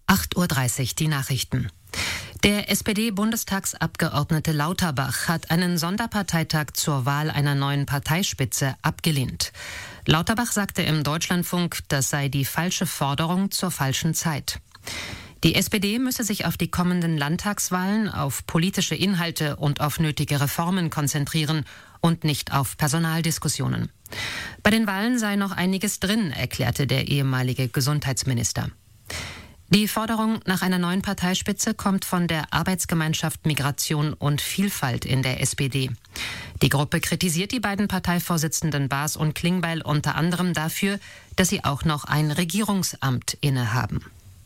8:30 Uhr die Nachrichten. Der SPD-Bundestagsabgeordnete Lauterbach hat einen Sonderparteitag zur Wahl einer neuen Parteispitze abgelehnt. Lauterbach sagte im Deutschlandfunk, das sei die falsche Forderung zur falschen Zeit. Die SPD müsse sich auf die kommenden Landtagswahlen, auf politische Inhalte und auf nötige Reformen konzentrieren und nicht auf Personaldiskussionen. Bei den Wahlen sei noch einiges drin, erklärte der ehemalige Gesundheitsminister. Die Forderung nach einer neuen Parteispitze kommt von der Arbeitsgemeinschaft Migration und Vielfalt in der SPD. Die Gruppe kritisiert die beiden Parteivorsitzenden Baas und Klingbeil unter anderem dafür, dass sie auch noch ein Regierungsamt innehaben.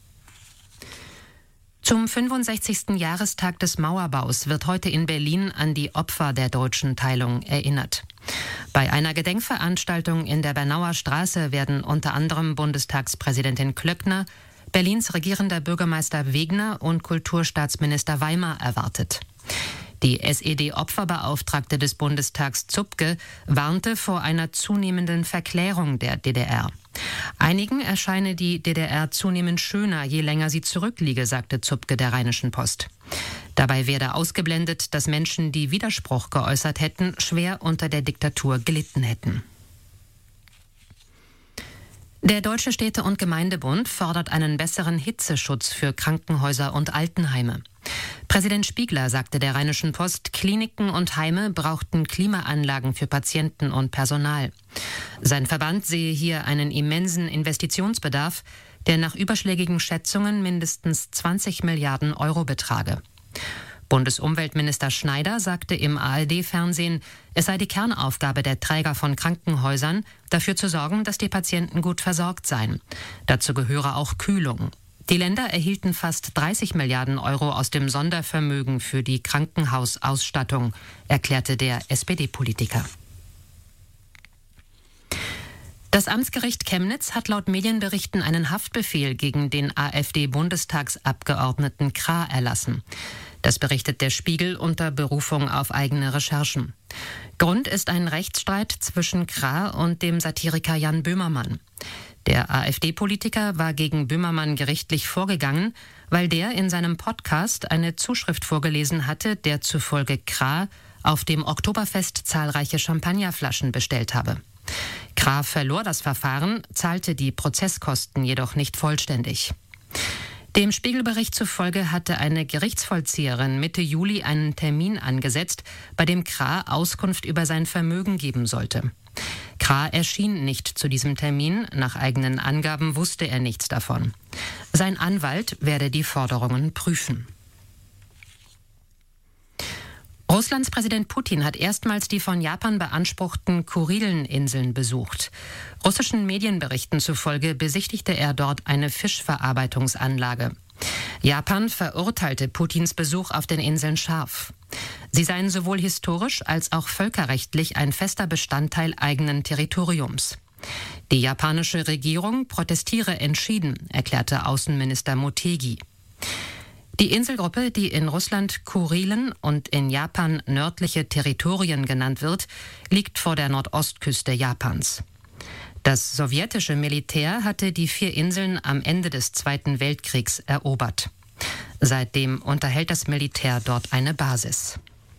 Zum 65. Jahrestag des Mauerbaus wird heute in Berlin an die Opfer der deutschen Teilung erinnert. Bei einer Gedenkveranstaltung in der Bernauer Straße werden unter anderem Bundestagspräsidentin Klöckner, Berlins regierender Bürgermeister Wegner und Kulturstaatsminister Weimar erwartet. Die SED-Opferbeauftragte des Bundestags Zupke warnte vor einer zunehmenden Verklärung der DDR. Einigen erscheine die DDR zunehmend schöner, je länger sie zurückliege, sagte Zupke der Rheinischen Post. Dabei werde ausgeblendet, dass Menschen, die Widerspruch geäußert hätten, schwer unter der Diktatur gelitten hätten. Der Deutsche Städte- und Gemeindebund fordert einen besseren Hitzeschutz für Krankenhäuser und Altenheime. Präsident Spiegler sagte der Rheinischen Post, Kliniken und Heime brauchten Klimaanlagen für Patienten und Personal. Sein Verband sehe hier einen immensen Investitionsbedarf, der nach überschlägigen Schätzungen mindestens 20 Milliarden Euro betrage. Bundesumweltminister Schneider sagte im ARD-Fernsehen, es sei die Kernaufgabe der Träger von Krankenhäusern, dafür zu sorgen, dass die Patienten gut versorgt seien. Dazu gehöre auch Kühlung. Die Länder erhielten fast 30 Milliarden Euro aus dem Sondervermögen für die Krankenhausausstattung, erklärte der SPD-Politiker. Das Amtsgericht Chemnitz hat laut Medienberichten einen Haftbefehl gegen den AfD-Bundestagsabgeordneten Krah erlassen. Das berichtet der Spiegel unter Berufung auf eigene Recherchen. Grund ist ein Rechtsstreit zwischen Krah und dem Satiriker Jan Böhmermann. Der AfD-Politiker war gegen Böhmermann gerichtlich vorgegangen, weil der in seinem Podcast eine Zuschrift vorgelesen hatte, der zufolge Krah auf dem Oktoberfest zahlreiche Champagnerflaschen bestellt habe. Krah verlor das Verfahren, zahlte die Prozesskosten jedoch nicht vollständig. Dem Spiegelbericht zufolge hatte eine Gerichtsvollzieherin Mitte Juli einen Termin angesetzt, bei dem Krah Auskunft über sein Vermögen geben sollte. Krah erschien nicht zu diesem Termin, nach eigenen Angaben wusste er nichts davon. Sein Anwalt werde die Forderungen prüfen. Russlands Präsident Putin hat erstmals die von Japan beanspruchten Kurileninseln besucht. Russischen Medienberichten zufolge besichtigte er dort eine Fischverarbeitungsanlage. Japan verurteilte Putins Besuch auf den Inseln scharf. Sie seien sowohl historisch als auch völkerrechtlich ein fester Bestandteil eigenen Territoriums. Die japanische Regierung protestiere entschieden, erklärte Außenminister Motegi. Die Inselgruppe, die in Russland Kurilen und in Japan nördliche Territorien genannt wird, liegt vor der Nordostküste Japans. Das sowjetische Militär hatte die 4 Inseln am Ende des Zweiten Weltkriegs erobert. Seitdem unterhält das Militär dort eine Basis.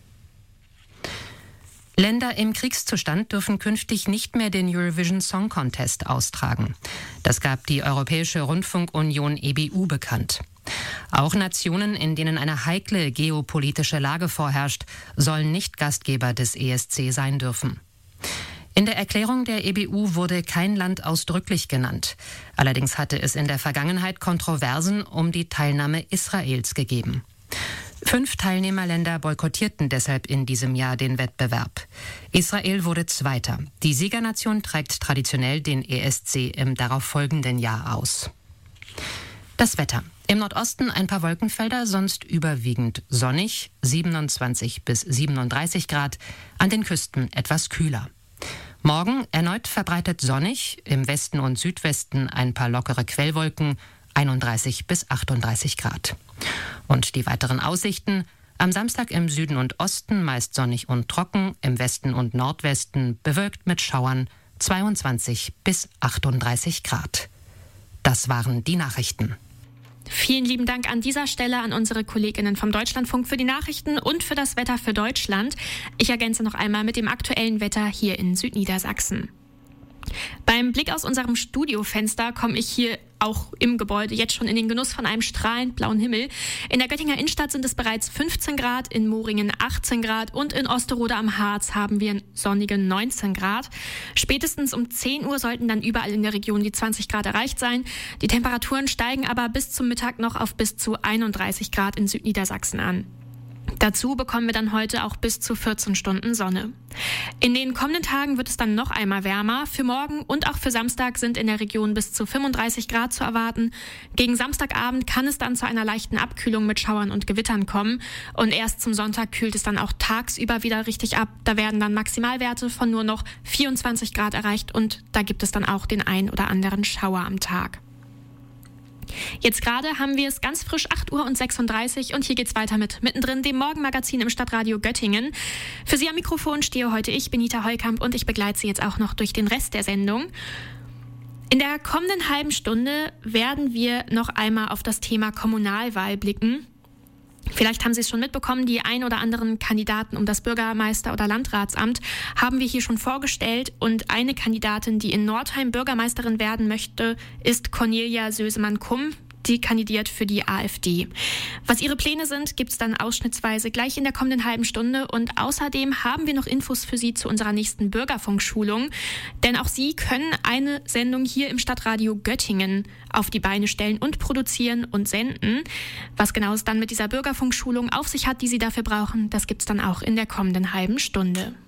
Länder im Kriegszustand dürfen künftig nicht mehr den Eurovision Song Contest austragen. Das gab die Europäische Rundfunkunion EBU bekannt. Auch Nationen, in denen eine heikle geopolitische Lage vorherrscht, sollen nicht Gastgeber des ESC sein dürfen. In der Erklärung der EBU wurde kein Land ausdrücklich genannt. Allerdings hatte es in der Vergangenheit Kontroversen um die Teilnahme Israels gegeben. 5 Teilnehmerländer boykottierten deshalb in diesem Jahr den Wettbewerb. Israel wurde Zweiter. Die Siegernation trägt traditionell den ESC im darauffolgenden Jahr aus. Das Wetter. Im Nordosten ein paar Wolkenfelder, sonst überwiegend sonnig, 27 bis 37 Grad, an den Küsten etwas kühler. Morgen erneut verbreitet sonnig, im Westen und Südwesten ein paar lockere Quellwolken, 31 bis 38 Grad. Und die weiteren Aussichten: am Samstag im Süden und Osten meist sonnig und trocken, im Westen und Nordwesten bewölkt mit Schauern, 22 bis 38 Grad. Das waren die Nachrichten. Vielen lieben Dank an dieser Stelle an unsere Kolleginnen vom Deutschlandfunk für die Nachrichten und für das Wetter für Deutschland. Ich ergänze noch einmal mit dem aktuellen Wetter hier in Südniedersachsen. Beim Blick aus unserem Studiofenster komme ich hier auch im Gebäude jetzt schon in den Genuss von einem strahlend blauen Himmel. In der Göttinger Innenstadt sind es bereits 15 Grad, in Moringen 18 Grad und in Osterode am Harz haben wir sonnige 19 Grad. Spätestens um 10 Uhr sollten dann überall in der Region die 20 Grad erreicht sein. Die Temperaturen steigen aber bis zum Mittag noch auf bis zu 31 Grad in Südniedersachsen an. Dazu bekommen wir dann heute auch bis zu 14 Stunden Sonne. In den kommenden Tagen wird es dann noch einmal wärmer. Für morgen und auch für Samstag sind in der Region bis zu 35 Grad zu erwarten. Gegen Samstagabend kann es dann zu einer leichten Abkühlung mit Schauern und Gewittern kommen. Und erst zum Sonntag kühlt es dann auch tagsüber wieder richtig ab. Da werden dann Maximalwerte von nur noch 24 Grad erreicht und da gibt es dann auch den ein oder anderen Schauer am Tag. Jetzt gerade haben wir es ganz frisch 8:36 Uhr und hier geht's weiter mit Mittendrin, dem Morgenmagazin im Stadtradio Göttingen. Für Sie am Mikrofon stehe heute ich, Benita Heukamp, und ich begleite Sie jetzt auch noch durch den Rest der Sendung. In der kommenden halben Stunde werden wir noch einmal auf das Thema Kommunalwahl blicken. Vielleicht haben Sie es schon mitbekommen, die ein oder anderen Kandidaten um das Bürgermeister- oder Landratsamt haben wir hier schon vorgestellt. Und eine Kandidatin, die in Nordheim Bürgermeisterin werden möchte, ist Cornelia Sösemann-Kumm. Die kandidiert für die AfD. Was ihre Pläne sind, gibt's dann ausschnittsweise gleich in der kommenden halben Stunde. Und außerdem haben wir noch Infos für Sie zu unserer nächsten Bürgerfunkschulung. Denn auch Sie können eine Sendung hier im Stadtradio Göttingen auf die Beine stellen und produzieren und senden. Was genau es dann mit dieser Bürgerfunkschulung auf sich hat, die Sie dafür brauchen, das gibt's dann auch in der kommenden halben Stunde.